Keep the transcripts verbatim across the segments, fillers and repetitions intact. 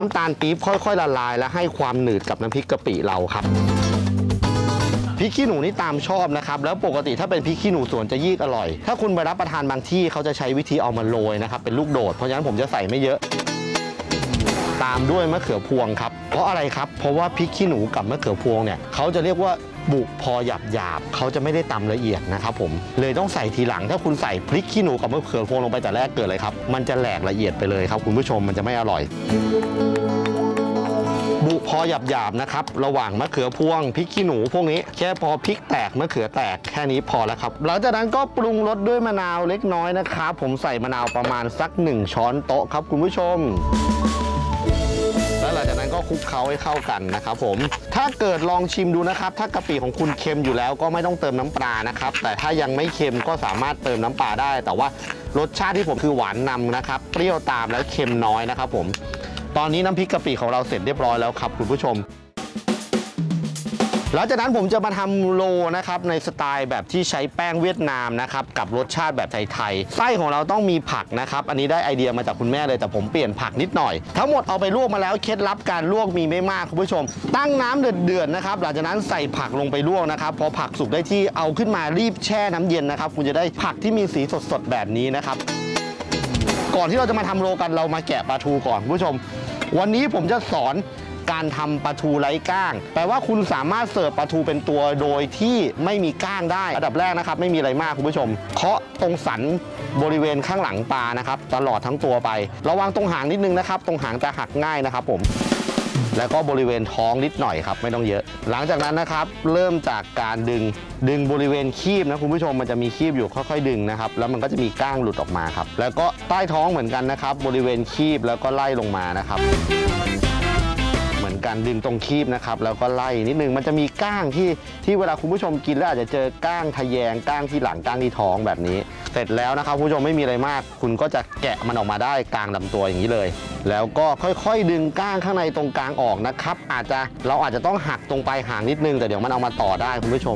น้ำตาลปี๊บค่อยๆละลายและให้ความหนืดกับน้ำพริกกะปิเราครับพริกขี้หนูนี่ตามชอบนะครับแล้วปกติถ้าเป็นพริกขี้หนูสวนจะยิ่งอร่อยถ้าคุณไปรับประทานบางที่เขาจะใช้วิธีเอามาโรยนะครับเป็นลูกโดดเพราะฉะนั้นผมจะใส่ไม่เยอะตามด้วยมะเขือพวงครับเพราะอะไรครับเพราะว่าพริกขี้หนูกับมะเขือพวงเนี่ยเขาจะเรียกว่าบุพอหยาบหยาบเขาจะไม่ได้ตำละเอียดนะครับผมเลยต้องใส่ทีหลังถ้าคุณใส่พริกขี้หนูกับมะเขือพวงลงไปแต่แรกเกิดเลยครับมันจะแหลกละเอียดไปเลยครับคุณผู้ชมมันจะไม่อร่อยบุพอหยาบหยาบนะครับระหว่างมะเขือพวงพริกขี้หนูพวกนี้แค่พอพริกแตกมะเขือแตกแค่นี้พอแล้วครับหลังจากนั้นก็ปรุงรสด้วยมะนาวเล็กน้อยนะครับผมใส่มะนาวประมาณสักหนึ่งช้อนโต๊ะครับคุณผู้ชมแล้วหลังจากนั้นก็คลุกเคล้าให้เข้ากันนะครับผมถ้าเกิดลองชิมดูนะครับถ้ากะปิของคุณเค็มอยู่แล้วก็ไม่ต้องเติมน้ำปลานะครับแต่ถ้ายังไม่เค็มก็สามารถเติมน้ำปลาได้แต่ว่ารสชาติที่ผมคือหวานนำนะครับเปรี้ยวตามและเค็มน้อยนะครับผมตอนนี้น้ำพริกกะปิของเราเสร็จเรียบร้อยแล้วครับคุณผู้ชมหลังจากนั้นผมจะมาทำโรนะครับในสไตล์แบบที่ใช้แป้งเวียดนามนะครับกับรสชาติแบบไทยๆไส้ของเราต้องมีผักนะครับอันนี้ได้ไอเดียมาจากคุณแม่เลยแต่ผมเปลี่ยนผักนิดหน่อยทั้งหมดเอาไปลวกมาแล้วเคล็ดลับการลวกมีไม่มากคุณผู้ชมตั้งน้ำเดือดๆนะครับหลังจากนั้นใส่ผักลงไปลวกนะครับพอผักสุกได้ที่เอาขึ้นมารีบแช่น้ำเย็นนะครับคุณจะได้ผักที่มีสีสดๆแบบนี้นะครับก่อนที่เราจะมาทำโรกันเรามาแกะปลาทูก่อนคุณผู้ชมวันนี้ผมจะสอนการทำปลาทูไร้ก้างแปลว่าคุณสามารถเสิร์ฟปลาทูเป็นตัวโดยที่ไม่มีก้างได้อันดับแรกนะครับไม่มีอะไรมากคุณผู้ชมเคาะตรงสันบริเวณข้างหลังปลานะครับตลอดทั้งตัวไประวังตรงหางนิดนึงนะครับตรงหางจะหักง่ายนะครับผมแล้วก็บริเวณท้องนิดหน่อยครับไม่ต้องเยอะหลังจากนั้นนะครับเริ่มจากการดึงดึงบริเวณคีบนะคุณผู้ชมมันจะมีคีบอยู่ค่อยๆดึงนะครับแล้วมันก็จะมีก้างหลุดออกมาครับแล้วก็ใต้ท้องเหมือนกันนะครับบริเวณคีบแล้วก็ไล่ลงมานะครับเหมือนกันดึงตรงคีบนะครับแล้วก็ไล่นิดนึงมันจะมีก้างที่ที่เวลาคุณผู้ชมกินแล้วอาจจะเจอก้างทะแยงก้างที่หลังก้างที่ท้องแบบนี้เสร็จแล้วนะครับคุณผู้ชมไม่มีอะไรมากคุณก็จะแกะมันออกมาได้กลางลำตัวอย่างนี้เลยแล้วก็ค่อยๆดึงก้างข้างในตรงกลางออกนะครับอาจจะเราอาจจะต้องหักตรงปลายหางนิดนึงแต่เดี๋ยวมันเอามาต่อได้คุณผู้ชม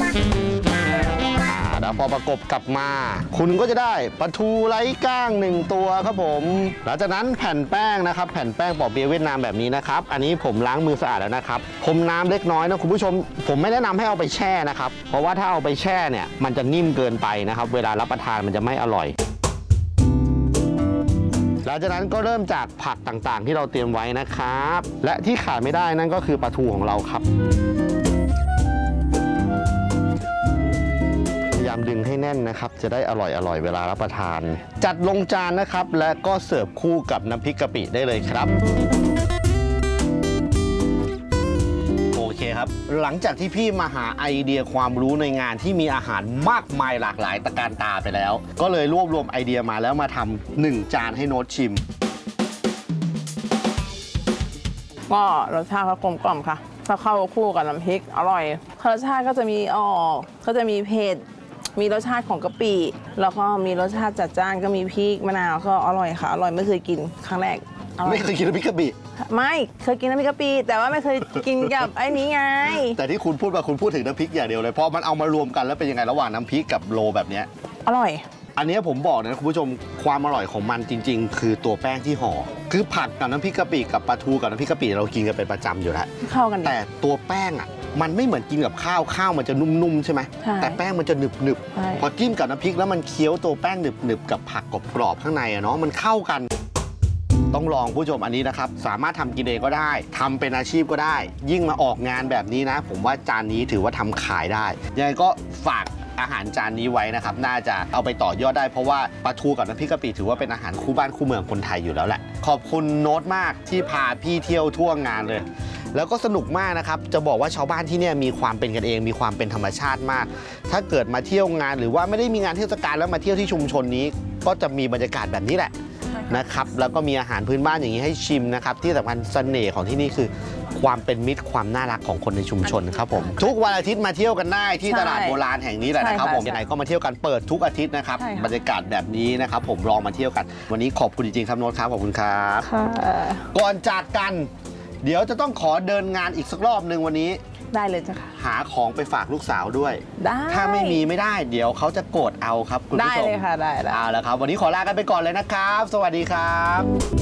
แล้วพอประกบกลับมาคุณก็จะได้ปลาทูไร้ก้างหนึ่งตัวครับผมหลังจากนั้นแผ่นแป้งนะครับแผ่นแป้งปอเปี๊ยะเวียดนามแบบนี้นะครับอันนี้ผมล้างมือสะอาดแล้วนะครับพรมน้ำเล็กน้อยนะคุณผู้ชมผมไม่แนะนำให้เอาไปแช่นะครับเพราะว่าถ้าเอาไปแช่เนี่ยมันจะนิ่มเกินไปนะครับเวลารับประทานมันจะไม่อร่อยหลังจากนั้นก็เริ่มจากผักต่างๆที่เราเตรียมไว้นะครับและที่ขาดไม่ได้นั่นก็คือปลาทูของเราครับพยายามดึงให้แน่นนะครับจะได้อร่อยอร่อยเวลารับประทานจัดลงจานนะครับและก็เสิร์ฟคู่กับน้ำพริกกะปิได้เลยครับโอเคครับหลังจากที่พี่มาหาไอเดียความรู้ในงานที่มีอาหารมากมายหลากหลายตะการตาไปแล้วก็เลยรวบรวมไอเดียมาแล้วมาทำหนึ่งจานให้โน้ตชิมก็รสชาติเขากลมกล่อมค่ะถ้าเข้าคู่กับน้ำพริกอร่อยรสชาติก็จะมีออกก็จะมีเผ็ดมีรสชาติของกะปิแล้วก็มีรสชาติจัดจ้านก็มีพริกมะนาวก็อร่อยค่ะอร่อยไม่เคยกินครั้งแรกไม่เคยกินน้ำพริกกะปิไม่เคยกินน้ำพริกกะปิแต่ว่าไม่เคยกินกับไอ้นี้ไงแต่ที่คุณพูดมาคุณพูดถึงน้ำพริกอย่างเดียวเลยเพราะมันเอามารวมกันแล้วเป็นยังไงระหว่างน้ำพริกกับโรแบบนี้อร่อยอันนี้ผมบอกนะคุณผู้ชมความอร่อยของมันจริงๆคือตัวแป้งที่ห่อคือผักกับน้ำพริกกะปิกับปลาทูกับน้ำพริกกะปิเรากินกันเป็นประจำอยู่แล้วเข้ากันแต่ตัวแป้งอ่ะมันไม่เหมือนกินกับข้าวข้าวมันจะนุ่มๆใช่ไหมแต่แป้งมันจะหนึบๆพอจิ้มกับน้ำพริกแล้วมันเคี้ยวตัวแป้งหนึบๆกับผักกรอบๆข้างในอะเนาะมันเข้ากันต้องลองผู้ชมอันนี้นะครับสามารถทำกินเองก็ได้ทำเป็นอาชีพก็ได้ยิ่งมาออกงานแบบนี้นะผมว่าจานนี้ถือว่าทำขายได้ยังไงก็ฝากอาหารจานนี้ไว้นะครับน่าจะเอาไปต่อยอดได้เพราะว่าปลาทูกับน้ำพริกกะปิถือว่าเป็นอาหารคู่บ้านคู่เมืองคนไทยอยู่แล้วแหละขอบคุณโน้ตมากที่พาพี่เที่ยวทั่วงานเลยแล้วก็สนุกมากนะครับจะบอกว่าชาวบ้านที่นี่มีความเป็นกันเองมีความเป็นธรรมชาติมากถ้าเกิดมาเที่ยวงานหรือว่าไม่ได้มีงานเทศกาลแล้วมาเที่ยวที่ชุมชนนี้ก็จะมีบรรยากาศแบบนี้แหละนะครับแล้วก็มีอาหารพื้นบ้านอย่างนี้ให้ชิมนะครับที่สำคัญเสน่ห์ของที่นี่คือความเป็นมิตรความน่ารักของคนในชุมชนครับผมทุกวันอาทิตย์มาเที่ยวกันได้ที่ตลาดโบราณแห่งนี้แหละนะครับผมยังไงก็มาเที่ยวกันเปิดทุกอาทิตย์นะครับบรรยากาศแบบนี้นะครับผมลองมาเที่ยวกันวันนี้ขอบคุณจริงๆครับโน้ตครับขอบคุณครับก่อนจากกันเดี๋ยวจะต้องขอเดินงานอีกสักรอบหนึ่งวันนี้ได้เลยจ้ะค่ะหาของไปฝากลูกสาวด้วยได้ถ้าไม่มีไม่ได้เดี๋ยวเขาจะโกรธเอาครับคุณผู้ชมได้เลยค่ะได้เอาละครับวันนี้ขอลากันไปก่อนเลยนะครับสวัสดีครับ